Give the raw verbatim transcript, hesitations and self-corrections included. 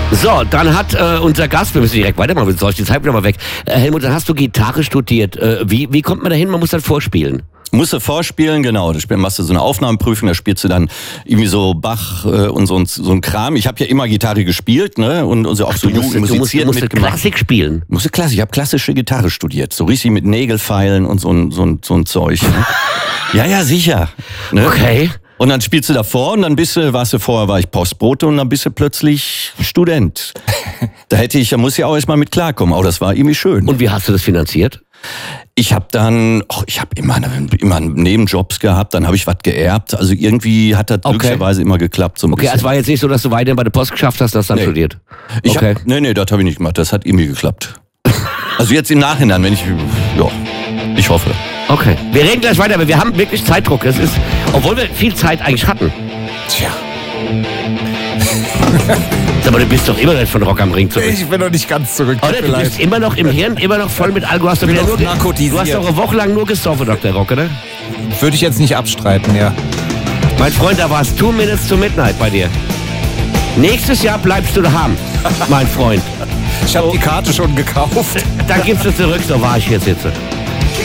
So, dann hat äh, unser Gast, wir müssen direkt weitermachen, sonst ist die Zeit wieder mal weg. Äh, Helmut, dann hast du Gitarre studiert. Äh, wie, wie kommt man da hin? Man muss dann vorspielen. Musst du vorspielen, genau. Da machst du so eine Aufnahmeprüfung, da spielst du dann irgendwie so Bach äh, und so ein, so ein Kram. Ich habe ja immer Gitarre gespielt, ne? Und, und so auch Ach, so du musst, Jugend du musst, du musst mitgemacht. Klassik spielen. Musste Klassik. Ich habe klassische Gitarre studiert. So richtig mit Nägelfeilen und so ein, so ein, so ein Zeug. Ne? Ja, ja, sicher. Ne? Okay. Und dann spielst du davor und dann bist du, warst du vorher, war ich Postbote und dann bist du plötzlich Student. Da hätte ich, da muss ich auch erstmal mit klarkommen. Aber das war irgendwie schön. Und wie hast du das finanziert? Ich habe dann, oh, ich habe immer, immer Nebenjobs gehabt, dann habe ich was geerbt. Also irgendwie hat das Okay. glücklicherweise immer geklappt. So ein Okay, bisschen. also war jetzt nicht so, dass du weiterhin bei der Post geschafft hast, dass du dann Nee. studiert. Ich Okay. hab, nee, nee, das habe ich nicht gemacht. Das hat irgendwie geklappt. Also jetzt im Nachhinein, wenn ich, ja, ich hoffe. Okay. Wir reden gleich weiter, aber wir haben wirklich Zeitdruck. Es ist, obwohl wir viel Zeit eigentlich hatten. Tja. Aber du bist doch immer noch von Rock am Ring zurück. Ich bin noch nicht ganz zurück. Oder? Du bist immer noch im Hirn, immer noch voll mit Alkohol. Hast du, bin wieder noch nur, narkotisiert. du hast doch eine Woche lang nur gesoffen, Doktor Rock, oder? Würde ich jetzt nicht abstreiten, ja. Mein Freund, da war es two minutes to midnight bei dir. Nächstes Jahr bleibst du daheim, mein Freund. Ich habe die Karte schon gekauft. Dann gibst du zurück, so war ich jetzt jetzt.